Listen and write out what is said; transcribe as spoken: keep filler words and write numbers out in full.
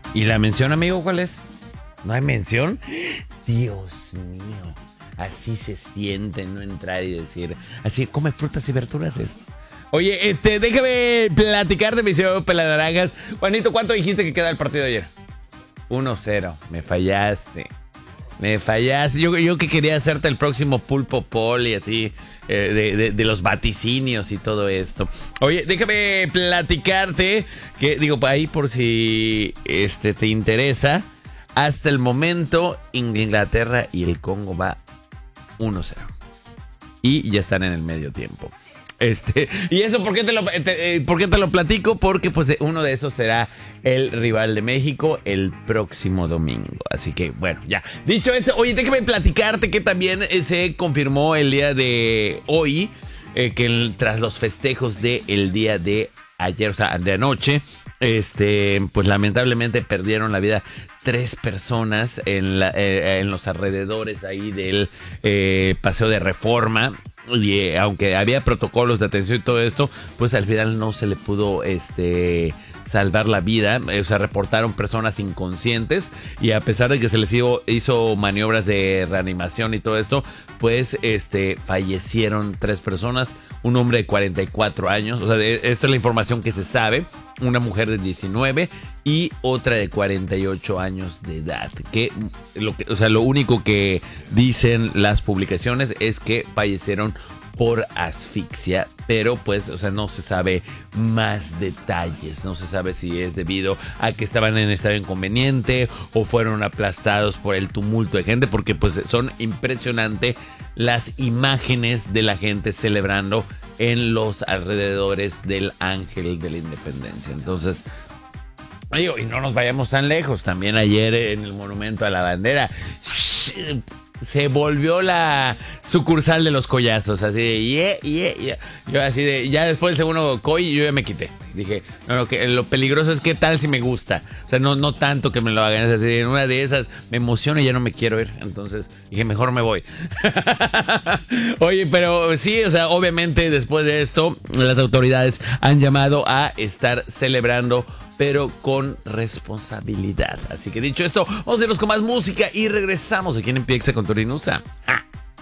¿Y la mención, amigo, cuál es? ¿No hay mención? Dios mío. Así se siente no entrar y decir, así come frutas y verduras eso. Oye, este, déjame platicar de mi ciudad Pelanaranjas. Juanito, ¿cuánto dijiste que queda el partido de ayer? uno cero. Me fallaste. Me fallaste. Yo, yo que quería hacerte el próximo Pulpo Poli, así, eh, de, de, de los vaticinios y todo esto. Oye, déjame platicarte, que digo, ahí por si este te interesa, hasta el momento Inglaterra y el Congo va uno cero. Y ya están en el medio tiempo. Este, y eso, ¿por qué te lo, te, eh, ¿por qué te lo platico? Porque pues uno de esos será el rival de México el próximo domingo. Así que, bueno, ya. Dicho esto, oye, déjame platicarte que también eh, se confirmó el día de hoy, eh, que el, tras los festejos del día de ayer, o sea, de anoche, este, pues lamentablemente perdieron la vida tres personas en, la, eh, en los alrededores ahí del eh, Paseo de Reforma. Y eh, aunque había protocolos de atención y todo esto, pues al final no se le pudo este salvar la vida. O sea, reportaron personas inconscientes y a pesar de que se les hizo, hizo maniobras de reanimación y todo esto, pues este fallecieron tres personas. Un hombre de cuarenta y cuatro años, o sea, esta es la información que se sabe, una mujer de diecinueve y otra de cuarenta y ocho años de edad. Que, lo que, o sea, lo único que dicen las publicaciones es que fallecieron por asfixia, pero pues, o sea, no se sabe más detalles, no se sabe si es debido a que estaban en estado inconveniente o fueron aplastados por el tumulto de gente, porque pues son impresionantes las imágenes de la gente celebrando en los alrededores del Ángel de la Independencia. Entonces, digo, y no nos vayamos tan lejos, también ayer en el Monumento a la Bandera se volvió la sucursal de los collazos, así de yeah, yeah, yeah. Yo así de, ya después del segundo coy, yo ya me quité. Dije, no, no, que lo peligroso es qué tal si me gusta. O sea, no, no tanto que me lo hagan, es así, en una de esas me emociono y ya no me quiero ir. Entonces dije, mejor me voy. Oye, pero sí, o sea, obviamente después de esto, las autoridades han llamado a estar celebrando, pero con responsabilidad. Así que dicho esto, vamos a irnos con más música y regresamos aquí en Empieza con Torinusa. ¡Ah!